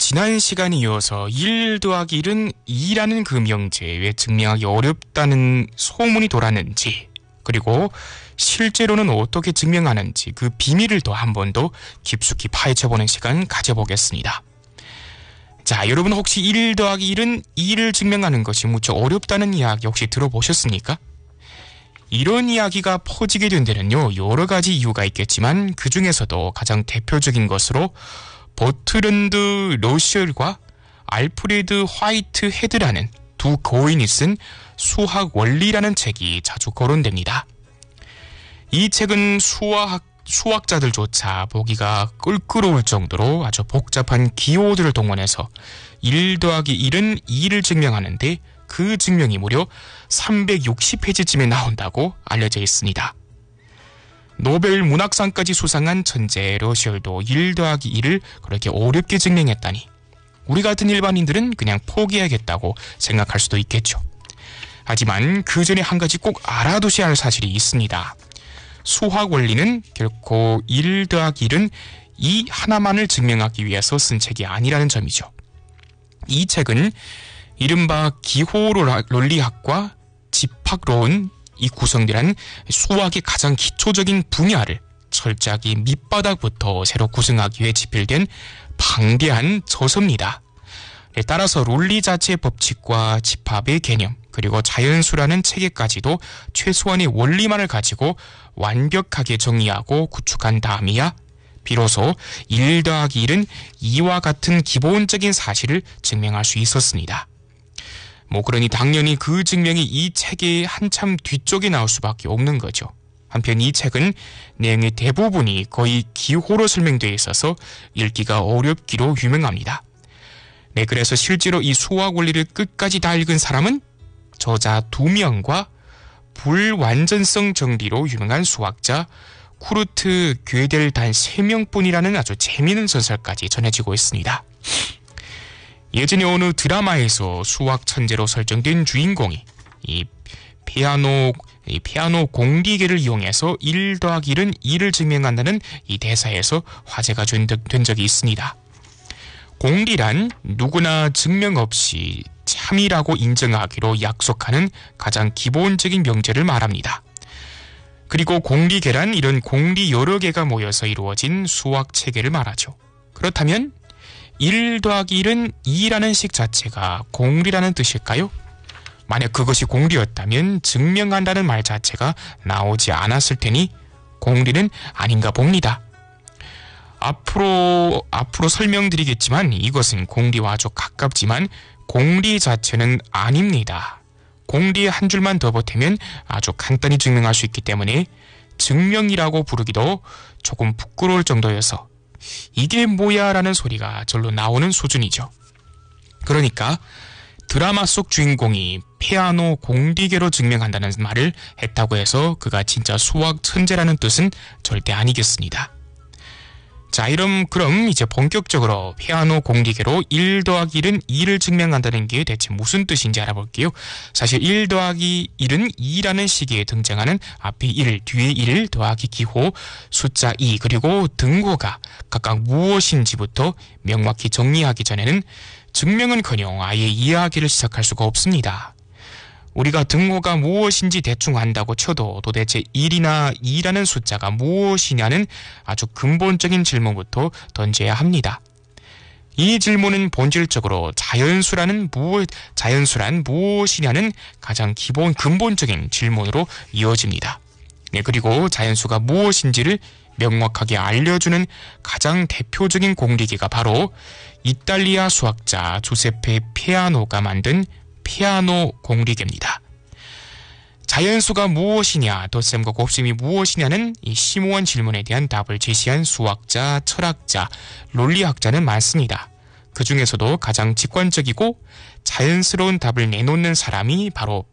지난 시간에 이어서 1 더하기 1은 2라는 그 명제 왜 증명하기 어렵다는 소문이 돌았는지, 그리고 실제로는 어떻게 증명하는지 그 비밀을 더 한 번 더 깊숙이 파헤쳐보는 시간 가져보겠습니다. 자, 여러분 혹시 1 더하기 1은 2를 증명하는 것이 무척 어렵다는 이야기 혹시 들어보셨습니까? 이런 이야기가 퍼지게 된 데는요, 여러 가지 이유가 있겠지만 그 중에서도 가장 대표적인 것으로 버트런드 러셀과 알프레드 화이트 헤드라는 두 고인이 쓴 수학 원리라는 책이 자주 거론됩니다. 이 책은 수학자들조차 보기가 껄끄러울 정도로 아주 복잡한 기호들을 동원해서 1 더하기 1은 2를 증명하는데 그 증명이 무려 360페이지쯤에 나온다고 알려져 있습니다. 노벨 문학상까지 수상한 천재 러셀도 1 더하기 1을 그렇게 어렵게 증명했다니 우리 같은 일반인들은 그냥 포기해야겠다고 생각할 수도 있겠죠. 하지만 그 전에 한 가지 꼭 알아두셔야 할 사실이 있습니다. 수학 원리는 결코 1 더하기 1은 2 하나만을 증명하기 위해서 쓴 책이 아니라는 점이죠. 이 책은 이른바 기호 논리학과 집합론이 구성되는 수학의 가장 기초적인 분야를 철저하게 밑바닥부터 새로 구성하기 위해 집필된 방대한 저서입니다. 따라서 논리 자체의 법칙과 집합의 개념, 그리고 자연수라는 체계까지도 최소한의 원리만을 가지고 완벽하게 정리하고 구축한 다음이야 비로소 1 더하기 1은 2와 같은 기본적인 사실을 증명할 수 있었습니다. 그러니 당연히 그 증명이 이 책의 한참 뒤쪽에 나올 수밖에 없는 거죠. 한편 이 책은 내용의 대부분이 거의 기호로 설명되어 있어서 읽기가 어렵기로 유명합니다. 네, 그래서 실제로 이 수학 원리를 끝까지 다 읽은 사람은 저자 2명과 불완전성 정리로 유명한 수학자 쿠르트 gödel 단 3명뿐이라는 아주 재미있는 전설까지 전해지고 있습니다. 예전에 어느 드라마에서 수학 천재로 설정된 주인공이 이 피아노 공리계를 이용해서 1 더하기 1은 2를 증명한다는 이 대사에서 화제가 된 적이 있습니다. 공리란 누구나 증명 없이 참이라고 인정하기로 약속하는 가장 기본적인 명제를 말합니다. 그리고 공리계란 이런 공리 여러 개가 모여서 이루어진 수학 체계를 말하죠. 그렇다면 1 더하기 1은 2라는 식 자체가 공리라는 뜻일까요? 만약 그것이 공리였다면 증명한다는 말 자체가 나오지 않았을 테니 공리는 아닌가 봅니다. 앞으로 설명드리겠지만 이것은 공리와 아주 가깝지만 공리 자체는 아닙니다. 공리에 한 줄만 더 보태면 아주 간단히 증명할 수 있기 때문에 증명이라고 부르기도 조금 부끄러울 정도여서 이게 뭐야 라는 소리가 절로 나오는 수준이죠. 그러니까 드라마 속 주인공이 피아노 공리계로 증명한다는 말을 했다고 해서 그가 진짜 수학 천재라는 뜻은 절대 아니겠습니다. 자, 그럼 이제 본격적으로 피아노 공리계로 1 더하기 1은 2를 증명한다는 게 대체 무슨 뜻인지 알아볼게요. 사실 1 더하기 1은 2라는 시기에 등장하는 앞에 1, 뒤에 1 더하기 기호, 숫자 2, 그리고 등호가 각각 무엇인지부터 명확히 정리하기 전에는 증명은커녕 아예 이해하기를 시작할 수가 없습니다. 우리가 등호가 무엇인지 대충 안다고 쳐도 도대체 1이나 2라는 숫자가 무엇이냐는 아주 근본적인 질문부터 던져야 합니다. 이 질문은 본질적으로 자연수란 무엇이냐는 가장 근본적인 질문으로 이어집니다. 네, 그리고 자연수가 무엇인지를 명확하게 알려주는 가장 대표적인 공리계가 바로 이탈리아 수학자 주세페 피아노가 만든 피아노 공리계입니다. 자연수가 무엇이냐, 덧셈과 곱셈이 무엇이냐는 이 심오한 질문에 대한 답을 제시한 수학자, 철학자, 논리학자는 많습니다. 그 중에서도 가장 직관적이고 자연스러운 답을 내놓는 사람이 바로